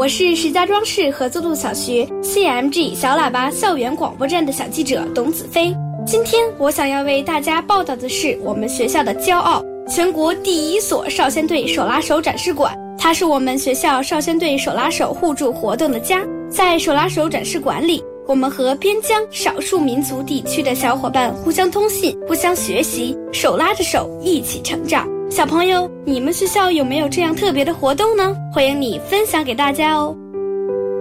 我是石家庄市合作路小学 CMG 小喇叭校园广播站的小记者董子飞。今天我想要为大家报道的是我们学校的骄傲，全国第一所少先队手拉手展示馆。它是我们学校少先队手拉手互助活动的家。在手拉手展示馆里，我们和边疆少数民族地区的小伙伴互相通信，互相学习，手拉着手一起成长。小朋友，你们学校有没有这样特别的活动呢？欢迎你分享给大家哦。